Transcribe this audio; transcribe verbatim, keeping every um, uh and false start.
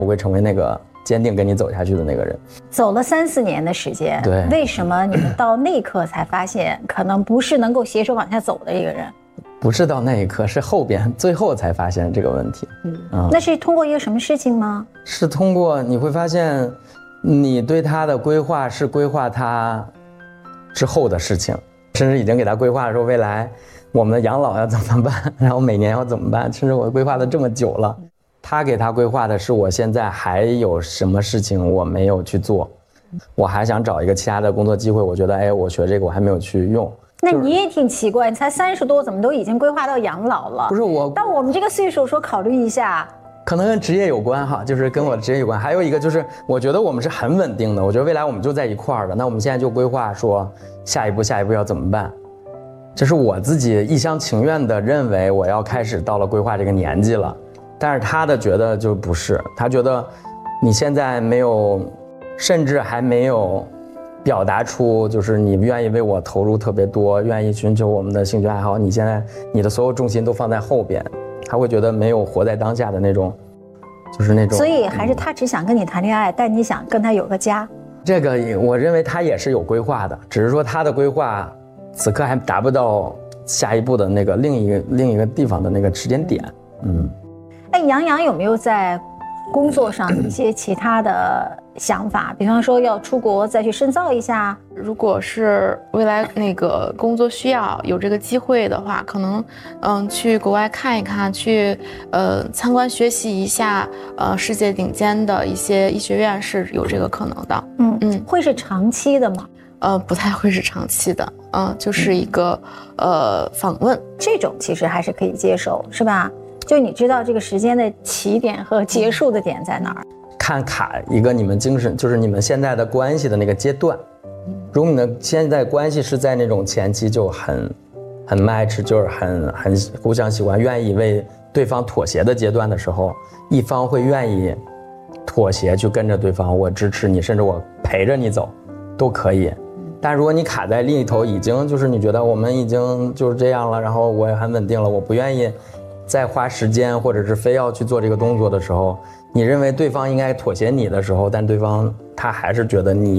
我会成为那个坚定跟你走下去的那个人。 走了三四年的时间， 对， 为什么你们到那一刻才发现可能不是能够携手往下走的一个人？ 不是到那一刻，是后边最后才发现这个问题。 嗯，嗯那是通过一个什么事情吗？ 是通过你会发现，你对他的规划是规划他之后的事情，甚至已经给他规划说未来我们的养老要怎么办，然后每年要怎么办，甚至我规划了这么久了，他给他规划的是我现在还有什么事情我没有去做，我还想找一个其他的工作机会，我觉得哎，我学这个我还没有去用。 那你也挺奇怪，你才三十多，怎么都已经规划到养老了？ 不是我， 到我们这个岁数说考虑一下， 可能跟职业有关哈，就是跟我的职业有关。还有一个就是，我觉得我们是很稳定的，我觉得未来我们就在一块儿的。那我们现在就规划说，下一步下一步要怎么办？这是我自己一厢情愿的认为我要开始到了规划这个年纪了，但是他的觉得就不是，他觉得你现在没有，甚至还没有表达出就是你愿意为我投入特别多，愿意寻求我们的兴趣爱好，你现在你的所有重心都放在后边，他会觉得没有活在当下的那种，就是那种。 所以还是他只想跟你谈恋爱，但你想跟他有个家。 这个我认为他也是有规划的，只是说他的规划此刻还达不到下一步的那个另一个另一个地方的那个时间点。嗯， 哎，杨洋有没有在工作上一些其他的想法，比方说要出国再去深造一下？ 如果是未来那个工作需要有这个机会的话，可能嗯去国外看一看，去呃参观学习一下呃世界顶尖的一些医学院是有这个可能的。 嗯嗯，会是长期的吗？ 呃，不太会是长期的，嗯、呃，就是一个呃访问， 这种其实还是可以接受，是吧？就你知道这个时间的起点和结束的点在哪儿？ 看卡一个你们精神，就是你们现在的关系的那个阶段。如果你的现在关系是在那种前期就很很 match， 就是很很互相喜欢，愿意为对方妥协的阶段的时候，一方会愿意妥协去跟着对方，我支持你，甚至我陪着你走都可以。但如果你卡在另一头，已经就是你觉得我们已经就是这样了，然后我也很稳定了，我不愿意再花时间或者是非要去做这个动作的时候，你认为对方应该妥协你的时候，但对方他还是觉得你